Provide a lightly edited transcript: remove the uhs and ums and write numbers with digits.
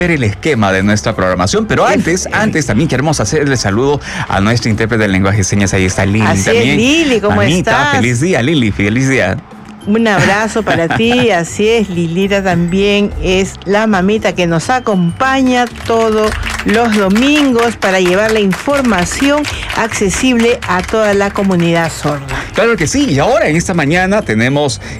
el esquema de nuestra programación, pero antes también queremos hacerle saludo a nuestra intérprete del lenguaje de señas. Ahí está Lili Así también. es, Lili, ¿cómo estás? Feliz día, Lili, feliz día. Un abrazo para ti, así es, Lilita también es la mamita que nos acompaña todos los domingos para llevar la información accesible a toda la comunidad sorda. Claro que sí, y ahora en esta mañana tenemos